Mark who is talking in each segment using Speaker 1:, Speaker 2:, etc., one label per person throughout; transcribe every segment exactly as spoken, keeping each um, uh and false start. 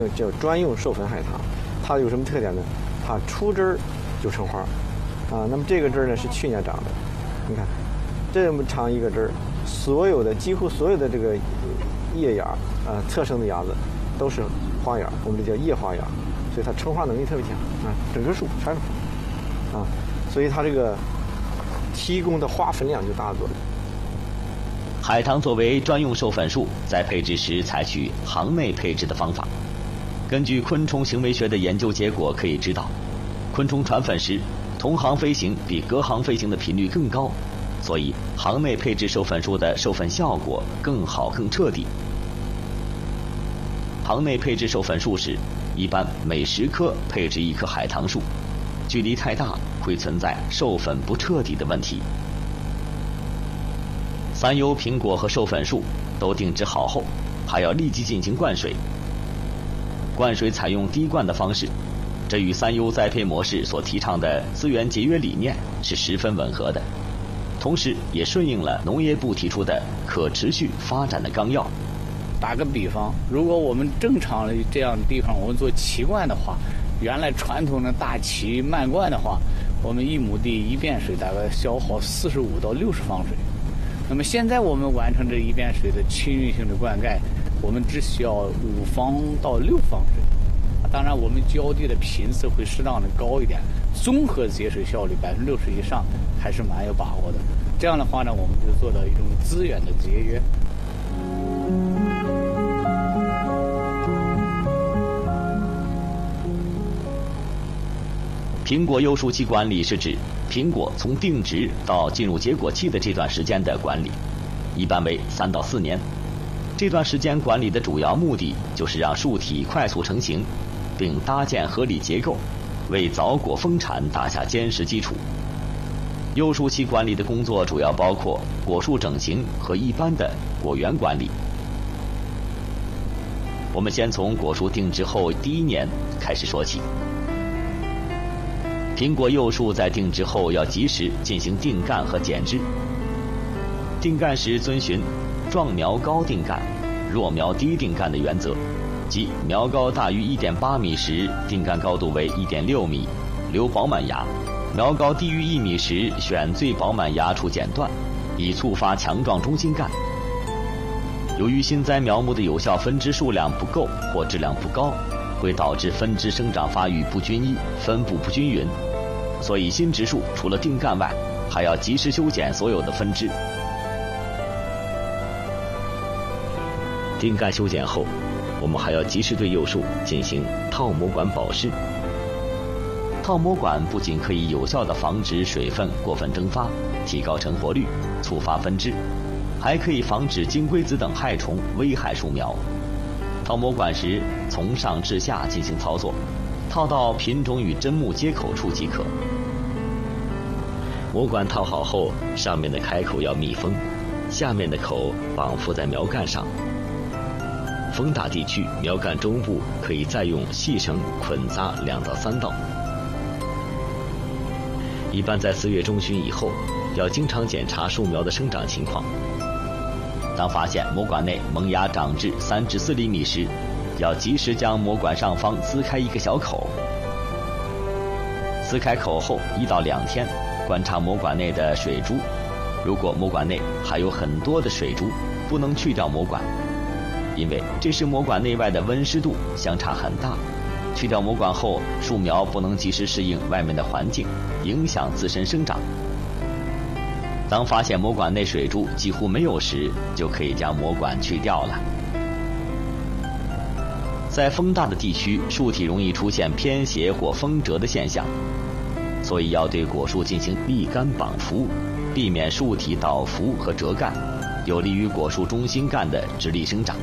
Speaker 1: 叫专用授粉海棠，它有什么特点呢？它出枝儿就成花，啊，那么这个枝儿呢是去年长的，你看这么长一个枝儿，所有的几乎所有的这个叶芽啊，侧生的芽子都是花芽，我们这叫叶花芽，所以它成花能力特别强啊，整棵树全是花啊，所以它这个提供的花粉量就大多了。
Speaker 2: 海棠作为专用授粉树，在配置时采取行内配置的方法。根据昆虫行为学的研究结果可以知道，昆虫传粉时，同行飞行比隔行飞行的频率更高，所以行内配置授粉树的授粉效果更好更彻底。行内配置授粉树时，一般每十棵配置一棵海棠树，距离太大会存在授粉不彻底的问题。三优苹果和授粉树都定植好后，还要立即进行灌水。灌水采用滴灌的方式，这与三优栽培模式所提倡的资源节约理念是十分吻合的，同时也顺应了农业部提出的可持续发展的纲要。
Speaker 3: 打个比方，如果我们正常的这样的地方我们做齐灌的话，原来传统的大齐慢灌的话，我们一亩地一遍水大概消耗四十五到六十方水。那么现在我们完成这一遍水的区域性的灌溉，我们只需要五方到六方水。当然，我们浇地的频次会适当的高一点，综合节水效率百分之六十以上还是蛮有把握的。这样的话呢，我们就做到一种资源的节约。
Speaker 2: 苹果幼树期管理是指苹果从定植到进入结果期的这段时间的管理，一般为三到四年。这段时间管理的主要目的就是让树体快速成型，并搭建合理结构，为早果丰产打下坚实基础。幼树期管理的工作主要包括果树整形和一般的果园管理。我们先从果树定植后第一年开始说起。苹果幼树在定植后要及时进行定干和剪枝。定干时遵循壮苗高定干、弱苗低定干的原则，即苗高大于 一点八米时，定干高度为 一点六米，留饱满芽；苗高低于一米时，选最饱满芽处剪断，以促发强壮中心干。由于新栽苗木的有效分枝数量不够或质量不高，会导致分枝生长发育不均一、分布不均匀，所以新植树除了定干外，还要及时修剪所有的分枝。定干修剪后，我们还要及时对幼树进行套膜管保湿。套膜管不仅可以有效地防止水分过分蒸发，提高成活率，促发分枝，还可以防止金龟子等害虫危害树苗。套膜管时从上至下进行操作，套到品种与针木接口处即可。膜管套好后，上面的开口要密封，下面的口绑附在苗干上。风大地区苗干中部可以再用细绳捆扎两到三道。一般在四月中旬以后，要经常检查树苗的生长情况。当发现膜管内萌芽长至三至四厘米时，要及时将膜管上方撕开一个小口。撕开口后一到两天，观察膜管内的水珠，如果膜管内还有很多的水珠，不能去掉膜管，因为这时膜管内外的温湿度相差很大。去掉膜管后，树苗不能及时适应外面的环境，影响自身生长。当发现膜管内水珠几乎没有时，就可以将膜管去掉了。在风大的地区，树体容易出现偏斜或风折的现象，所以要对果树进行立干绑扶，避免树体倒伏和折干，有利于果树中心干的直立生长。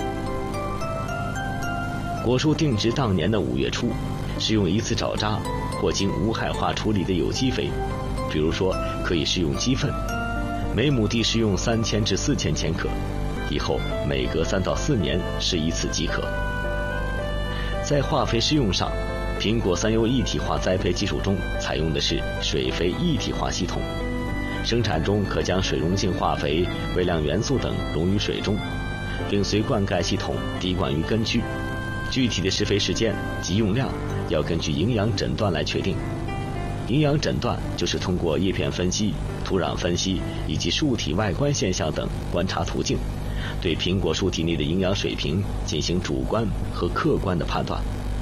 Speaker 2: 果树定植当年的五月初，使用一次沼渣或经无害化处理的有机肥，比如说可以施用鸡粪，每亩地施用三千至四千千克，以后每隔三到四年施一次即可。在化肥施用上，苹果三优一体化栽培技术中采用的是水肥一体化系统，生产中可将水溶性化肥、微量元素等溶于水中，并随灌溉系统滴灌于根区， 具体的施肥时间及用量要根据营养诊断来确定。营养诊断就是通过叶片分析、土壤分析以及树体外观现象等观察途径，对苹果树体内的营养水平进行主观和客观的判断。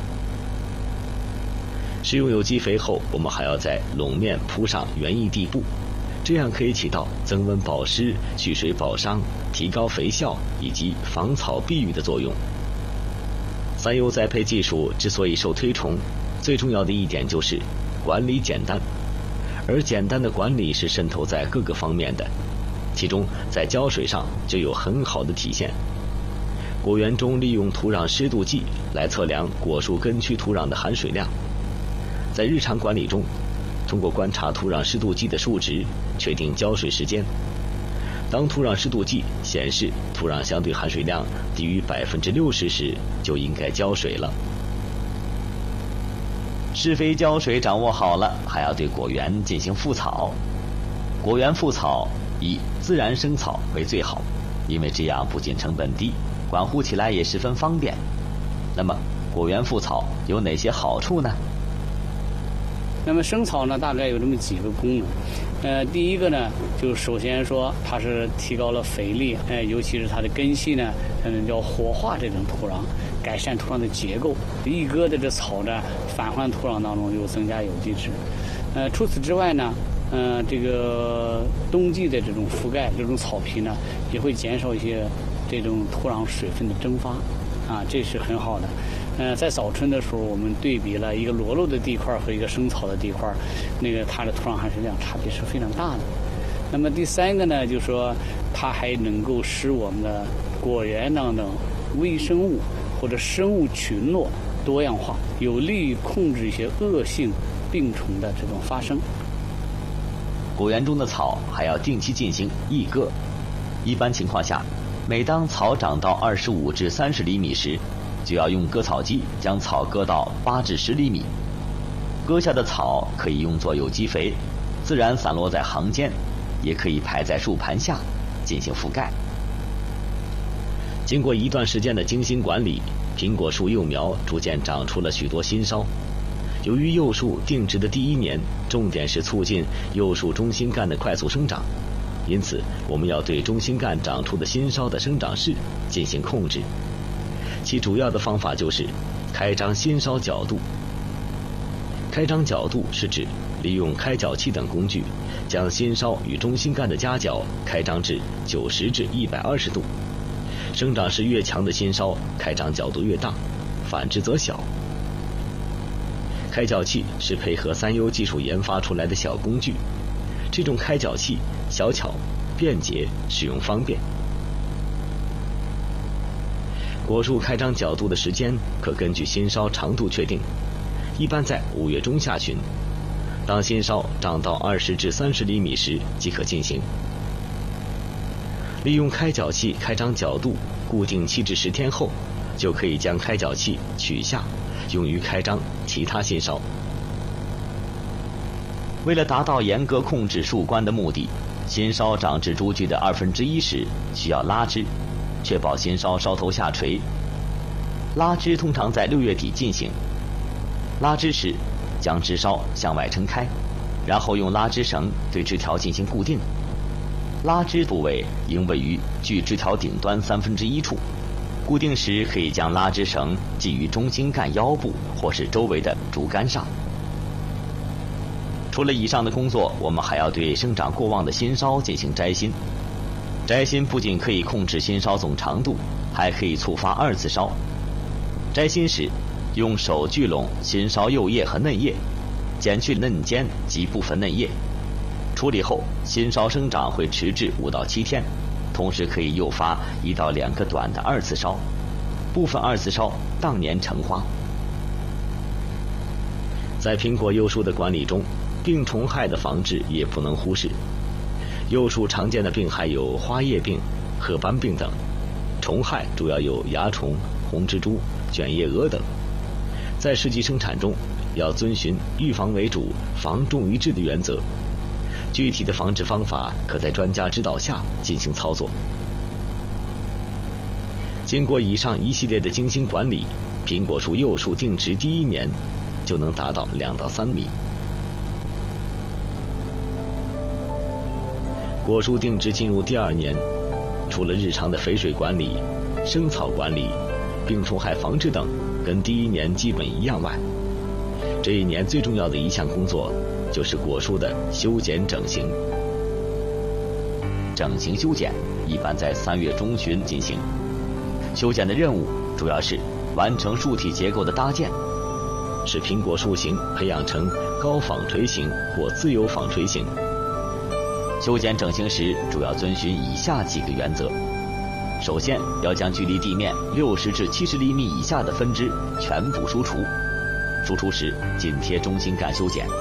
Speaker 2: 使用有机肥后，我们还要在垄面铺上园艺地布，这样可以起到增温保湿、去水保墒、提高肥效以及防草避雨的作用。三优栽培技术之所以受推崇，最重要的一点就是管理简单，而简单的管理是渗透在各个方面的，其中在浇水上就有很好的体现。果园中利用土壤湿度计来测量果树根区土壤的含水量，在日常管理中，通过观察土壤湿度计的数值，确定浇水时间。当土壤湿度计显示土壤相对含水量低于百分之六十时，就应该浇水了。施肥浇水掌握好了，还要对果园进行复草。果园复草以自然生草为最好，因为这样不仅成本低，管护起来也十分方便。那么果园复草有哪些好处呢？
Speaker 3: 那么生草呢，大概有这么几个功能。呃，第一个呢，就首先说它是提高了肥力，呃，尤其是它的根系呢，嗯，要活化这种土壤，改善土壤的结构。一割的这草呢，返还土壤当中又增加有机质。呃，除此之外呢，呃，这个冬季的这种覆盖这种草皮呢，也会减少一些这种土壤水分的蒸发，啊，这是很好的。呃，在早春的时候，我们对比了一个裸露的地块和一个生草的地块，那个它的土壤含水量差别是非常大的。那么第三个呢，就是说它还能够使我们的果园当中微生物或者生物群落多样化，有利于控制一些恶性病虫的这种发生。
Speaker 2: 果园中的草还要定期进行易割，一般情况下，每当草长到二十五至三十厘米时，就要用割草机将草割到八至十厘米。割下的草可以用作有机肥，自然散落在行间，也可以排在树盘下进行覆盖。经过一段时间的精心管理，苹果树幼苗逐渐长出了许多新梢。由于幼树定植的第一年重点是促进幼树中心干的快速生长，因此我们要对中心干长出的新梢的生长势进行控制。其主要的方法就是开张新梢角度。开张角度是指利用开角器等工具，将新梢与中心干的夹角开张至九十至一百二十度。生长势越强的新梢，开张角度越大，反之则小。开角器是配合三优技术研发出来的小工具，这种开角器小巧、便捷，使用方便。果树开张角度的时间可根据新梢长度确定，一般在五月中下旬。当新梢长到二十至三十厘米时即可进行。利用开角器开张角度固定七至十天后，就可以将开角器取下，用于开张其他新梢。为了达到严格控制树冠的目的，新梢长至株距的二分之一时需要拉枝，确保新梢梢头下垂。拉枝通常在六月底进行。拉枝时，将枝梢向外撑开，然后用拉枝绳对枝条进行固定。拉枝部位应位于距枝条顶端三分之一处。固定时可以将拉枝绳系于中心干腰部或是周围的竹竿上。除了以上的工作，我们还要对生长过旺的新梢进行摘心。摘心不仅可以控制新梢总长度，还可以触发二次梢。摘心时，用手聚拢新梢幼叶和嫩叶，剪去嫩尖及部分嫩叶。处理后，新梢生长会迟滞五到七天，同时可以诱发一到两个短的二次梢，部分二次梢当年成花。在苹果幼树的管理中，病虫害的防治也不能忽视。幼树常见的病害有花叶病、褐斑病等，虫害主要有蚜虫、红蜘蛛、卷叶蛾等。在实际生产中，要遵循预防为主、防重于治的原则。具体的防治方法可在专家指导下进行操作。经过以上一系列的精心管理， 苹果树幼树定植第一年就能达到两到三米。果树定植进入第二年，除了日常的肥水管理、生草管理、病虫害防治等跟第一年基本一样外，这一年最重要的一项工作就是果树的修剪整形。整形修剪一般在三月中旬进行，修剪的任务主要是完成树体结构的搭建，使苹果树形培养成高纺锤形或自由纺锤形。修剪整形时主要遵循以下几个原则：首先要将距离地面六十至七十厘米以下的分支全部疏除，输出时紧贴中心干修剪。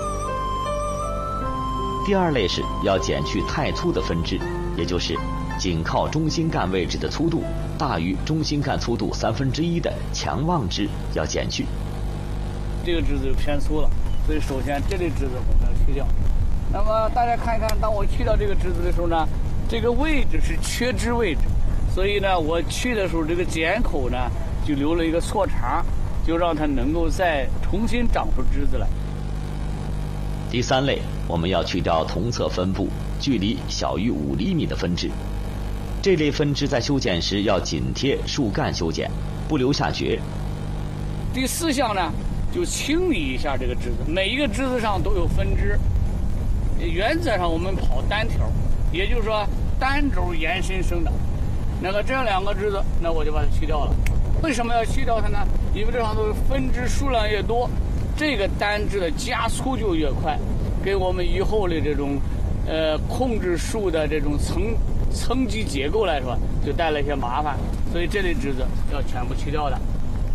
Speaker 2: 第二类是要剪去太粗的分支，也就是紧靠中心干位置的粗度大于中心干粗度三分之一的强旺枝要剪去。
Speaker 3: 这个枝子就偏粗了，所以首先这类枝子我们要去掉。那么大家看一看，当我去掉这个枝子的时候呢，这个位置是缺枝位置，所以呢我去的时候这个剪口呢就留了一个错长，就让它能够再重新长出枝子来。
Speaker 2: 第三类，我们要去掉同侧分布距离小于五厘米的分支，这类分支在修剪时要紧贴树干修剪，不留下橛。
Speaker 3: 第四项呢，就清理一下这个枝子，每一个枝子上都有分支，原则上我们跑单条，也就是说单轴延伸生长。那么这两个枝子，那我就把它去掉了。为什么要去掉它呢？因为这上头分支数量越多，这个单枝的加粗就越快，给我们以后的这种呃控制树的这种层层级结构来说，就带来一些麻烦。所以这类枝子要全部去掉的。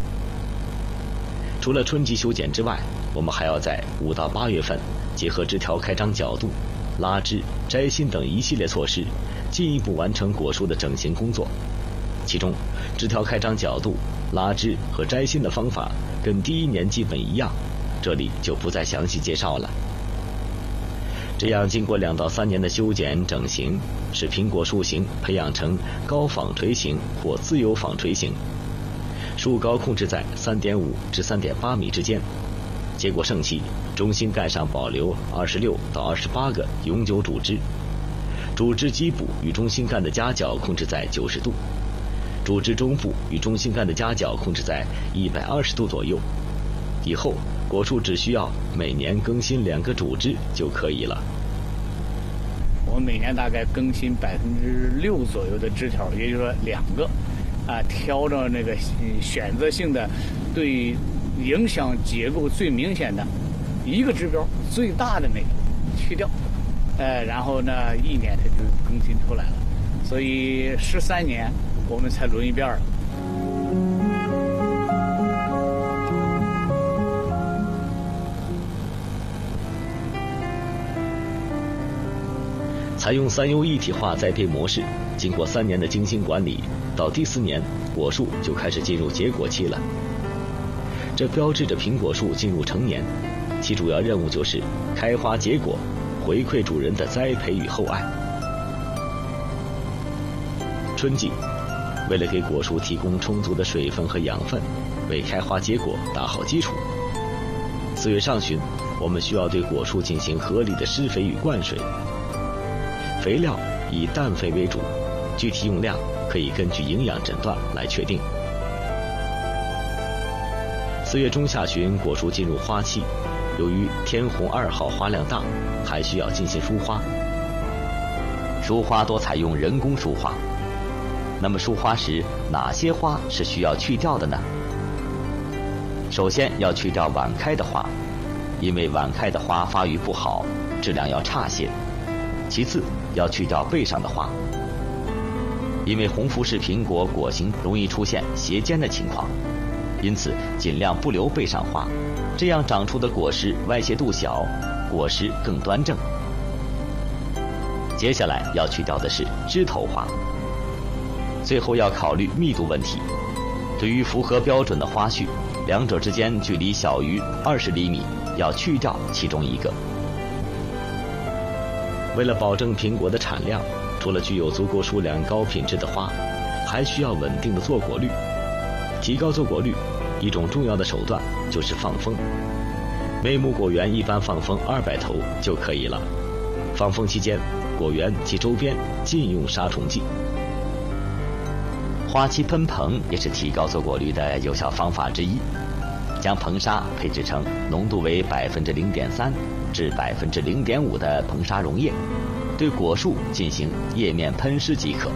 Speaker 2: 除了春季修剪之外，我们还要在五到八月份结合枝条开张角度、拉枝、摘心等一系列措施，进一步完成果树的整形工作。其中，枝条开张角度、拉枝和摘心的方法跟第一年基本一样，这里就不再详细介绍了。这样经过两到三年的修剪整形，使苹果树形培养成高纺锤形或自由纺锤形，树高控制在 三点五 至 三点八 米之间，结果盛期，中心干上保留二十六到二十八个永久主枝，主枝基部与中心干的夹角控制在九十度，主枝中部与中心干的夹角控制在一百二十度左右。以后果树只需要每年更新两个主枝就可以了。
Speaker 3: 我们每年大概更新百分之六左右的枝条，也就是说两个，啊，挑着那个选择性的，对影响结构最明显的一个指标最大的那个去掉，呃，然后呢一年它就更新出来了，所以十三年我们才轮一遍了。
Speaker 2: 采用三优一体化栽培模式，经过三年的精心管理，到第四年果树就开始进入结果期了。这标志着苹果树进入成年，其主要任务就是开花结果，回馈主人的栽培与厚爱。春季，为了给果树提供充足的水分和养分，为开花结果打好基础，四月上旬，我们需要对果树进行合理的施肥与灌水。肥料以氮肥为主，具体用量可以根据营养诊断来确定。四月中下旬，果树进入花期，由于天红二号花量大，还需要进行疏花。疏花多采用人工疏花。那么疏花时，哪些花是需要去掉的呢？首先要去掉晚开的花，因为晚开的花发育不好，质量要差些。其次要去掉背上的花，因为红富士苹果果形容易出现斜尖的情况，因此尽量不留背上花，这样长出的果实歪斜度小，果实更端正。接下来要去掉的是枝头花，最后要考虑密度问题。对于符合标准的花序，两者之间距离小于二十厘米，要去掉其中一个。为了保证苹果的产量，除了具有足够数量高品质的花，还需要稳定的坐果率。提高坐果率， 一种重要的手段就是放风。每亩果园一般放风二百头就可以了。放风期间，果园及周边禁用杀虫剂。花期喷棚也是提高坐果率的有效方法之一。将硼砂配制成浓度为百分之零点三至百分之零点五的硼砂溶液，对果树进行叶面喷施即可。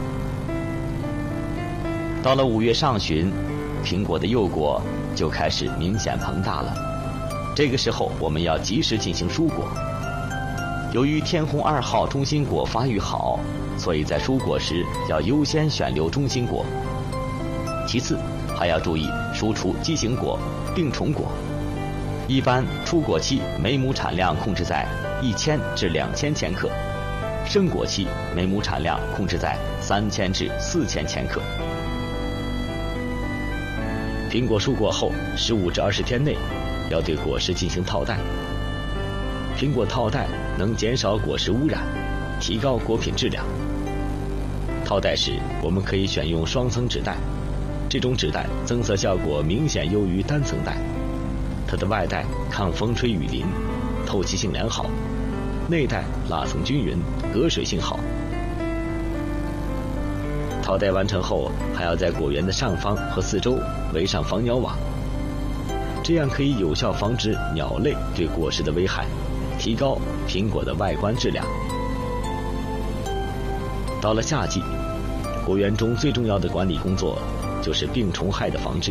Speaker 2: 到了五月上旬，苹果的幼果就开始明显膨大了。这个时候我们要及时进行疏果。由于天虹二号中心果发育好，所以在疏果时要优先选留中心果。其次还要注意疏除畸形果、病虫果。一般出果期每亩产量控制在一千至两千千克，盛果期每亩产量控制在三千至四千千克。苹果疏果后十五至二十天内，要对果实进行套袋。苹果套袋能减少果实污染，提高果品质量。套袋时，我们可以选用双层纸袋，这种纸袋增色效果明显优于单层袋。它的外袋抗风吹雨淋，透气性良好；内袋蜡层均匀，隔水性好。套袋完成后，还要在果园的上方和四周围上防鸟网，这样可以有效防止鸟类对果实的危害，提高苹果的外观质量。到了夏季，果园中最重要的管理工作就是病虫害的防治。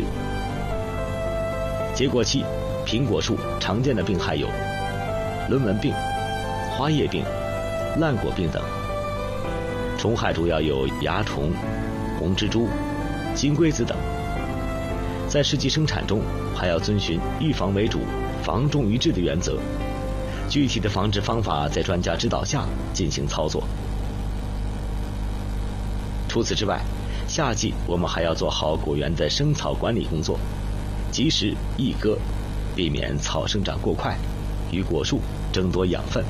Speaker 2: 结果期，苹果树常见的病害有轮纹病、花叶病、烂果病等。虫害主要有蚜虫、红蜘蛛、金龟子等。在实际生产中，还要遵循预防为主、防重于治的原则。具体的防治方法在专家指导下进行操作。除此之外，夏季我们还要做好果园的生草管理工作，及时易割，避免草生长过快，与果树争夺养分。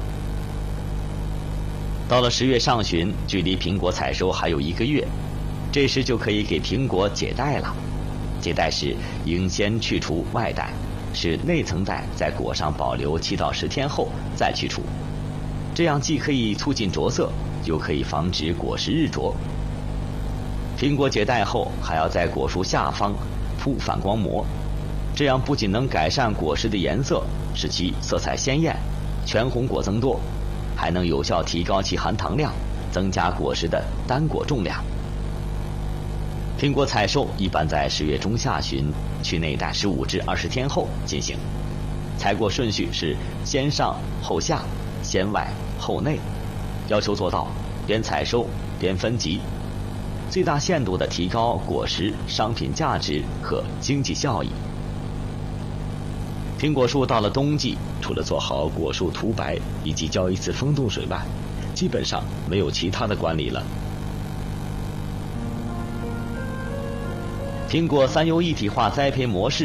Speaker 2: 到了十月上旬，距离苹果采收还有一个月，这时就可以给苹果解袋了。解袋时应先去除外袋，使内层袋在果上保留七到十天后再去除，这样既可以促进着色，又可以防止果实日着。苹果解袋后，还要在果树下方铺反光膜，这样不仅能改善果实的颜色，使其色彩鲜艳，全红果增多，还能有效提高其含糖量，增加果实的单果重量。苹果采收一般在十月中下旬，去内袋十五至二十天后进行。采果顺序是先上后下，先外后内，要求做到边采收边分级，最大限度地提高果实商品价值和经济效益。苹果树到了冬季，除了做好果树涂白以及浇一次风动水外，基本上没有其他的管理了。苹果三优一体化栽培模式